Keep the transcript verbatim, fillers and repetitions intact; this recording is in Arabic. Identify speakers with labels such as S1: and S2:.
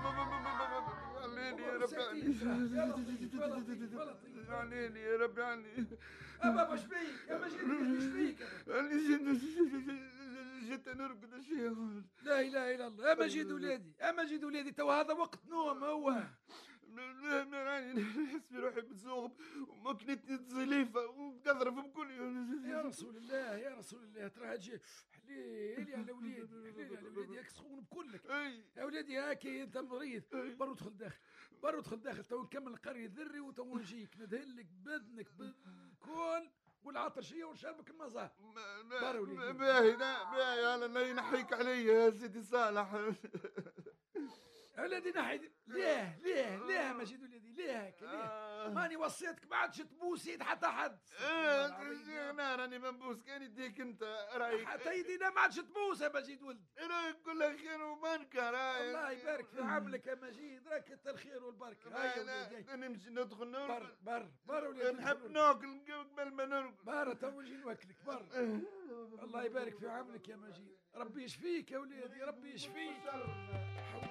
S1: عليني يا رب يعني.
S2: يا لطيف يا لطيف يا لطيف.
S1: عليني يا رب يعني.
S2: يا بابا اش بيك يا مجيد ايش بيك يا بابا؟
S1: يعني جيت جيت نرقد الشيخ.
S2: لا اله الا الله يا مجيد ولادي يا مجيد ولادي تو هذا وقت نوم هو.
S1: راني نحس بروحي متزوغ وماكلتني تزليفة وقذرة في كل يوم.
S2: يا رسول الله يا رسول الله ترى هادشي حليل على ولادي حليل على ولادي هاك سخون بكلك. يا ولادي هاكي انت مريض برو ادخل داخل برو ادخل داخل تو نكمل القرية ذري وتو نجيك ندهلك بدنك بالكل والعطرشية ونشربك المزار.
S1: باهي باهي انا ينحيك علي يا سيدي صالح.
S2: ولادي نحي ليه ليه ليه مجيد ولادي ليه هكا ليه؟ آه. ماني وصيتك ما عادش تبوس يد حتى حد.
S1: اه انا راني ما نبوس كان يديك انت رايك.
S2: حتى يدينا ما عادش تبوس يا مجيد ولدي.
S1: رايك كلها خير وبركه رايك.
S2: الله يبارك في عملك يا مجيد راك انت الخير والبركه. هيا ولادي
S1: نمشي ندخل نرقد.
S2: بر بر بر ولادي
S1: نحب ناكل قبل ما نرقد.
S2: بر تو نجي نوكلك بر. الله يبارك في عملك يا مجيد ربي يشفيك يا ولادي ربي يشفيك.